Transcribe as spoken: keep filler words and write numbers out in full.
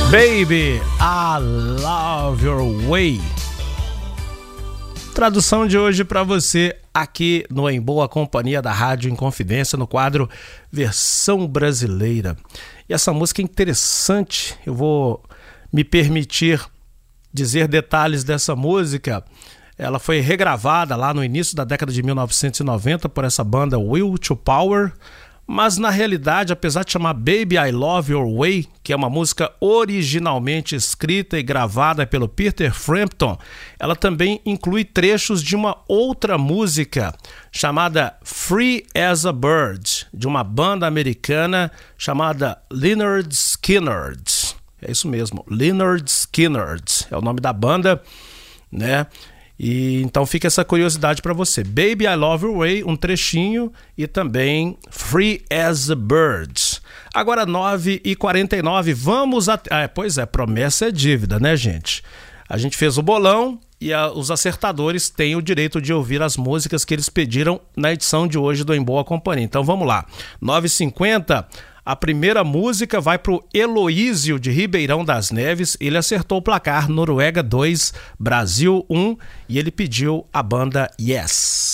Baby, I Love Your Way. Tradução de hoje para você aqui no Em Boa Companhia da Rádio Inconfidência, no quadro Versão Brasileira. E essa música é interessante, eu vou me permitir dizer detalhes dessa música. Ela foi regravada lá no início da década de mil novecentos e noventa por essa banda Will to Power, mas na realidade, apesar de chamar Baby I Love Your Way, que é uma música originalmente escrita e gravada pelo Peter Frampton, ela também inclui trechos de uma outra música chamada Free as a Bird, de uma banda americana chamada Lynyrd Skynyrd. É isso mesmo, Lynyrd Skynyrd é o nome da banda, né? E então fica essa curiosidade para você. Baby I Love Your Way, um trechinho, e também Free as a Bird. Agora nove e quarenta e nove, vamos a... Ah, pois é, promessa é dívida, né, gente? A gente fez o bolão e a, os acertadores têm o direito de ouvir as músicas que eles pediram na edição de hoje do Em Boa Companhia. Então vamos lá, nove e cinquenta... A primeira música vai para o Heloísio de Ribeirão das Neves. Ele acertou o placar Noruega dois, Brasil um, e ele pediu a banda Yes.